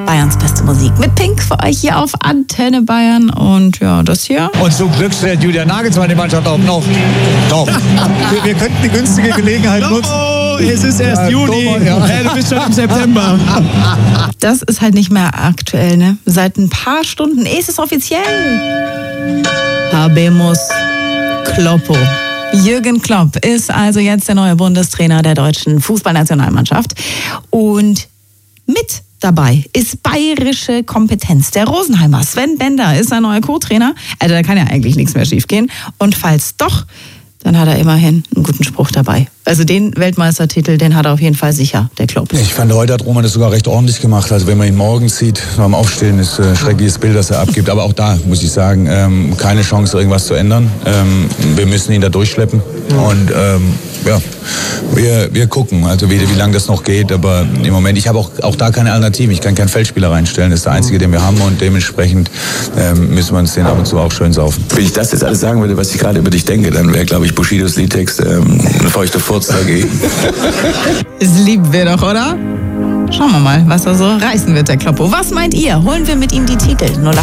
Bayerns beste Musik mit Pink für euch hier auf Antenne Bayern. Und ja, das hier. Und zum Glück stellt Julian Nagelsmann die Mannschaft auch noch. Wir könnten die günstige Gelegenheit nutzen. Oh, es ist erst Juni. Du bist schon im September. Das ist halt nicht mehr aktuell, ne? Seit ein paar Stunden ist es offiziell. Habemos Kloppo. Jürgen Klopp ist also jetzt der neue Bundestrainer der deutschen Fußballnationalmannschaft. Und mit dabei ist bayerische Kompetenz. Der Rosenheimer Sven Bender ist sein neuer Co-Trainer. Also da kann ja eigentlich nichts mehr schiefgehen. Und falls doch, dann hat er immerhin einen guten Spruch dabei. Also den Weltmeistertitel, den hat er auf jeden Fall sicher, der Klopp. Ich fand, heute hat Roman das sogar recht ordentlich gemacht. Also wenn man ihn morgens sieht, beim Aufstehen, ist ein schreckliches Bild, das er abgibt. Aber auch da, muss ich sagen, keine Chance, irgendwas zu ändern. Wir müssen ihn da durchschleppen. Und wir gucken, also wie lange das noch geht. Aber im Moment, ich habe auch da keine Alternative. Ich kann keinen Feldspieler reinstellen. Das ist der einzige, den wir haben. Und dementsprechend müssen wir uns den ab und zu auch schön saufen. Wenn ich das jetzt alles sagen würde, was ich gerade über dich denke, dann wäre, glaube ich, Bushidos Liedtext eine feuchte Furz dagegen. Das lieben wir doch, oder? Schauen wir mal, was er so reißen wird, der Kloppo. Was meint ihr? Holen wir mit ihm die Titel?